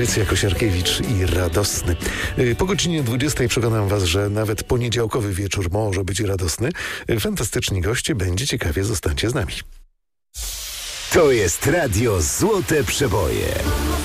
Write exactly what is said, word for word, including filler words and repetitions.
Patrycja Kosiarkiewicz i Radosny. Y, Po godzinie dwudziestej przekonam Was, że nawet poniedziałkowy wieczór może być radosny. Y, Fantastyczni goście, będzie ciekawie, zostańcie z nami. To jest radio Złote Przeboje.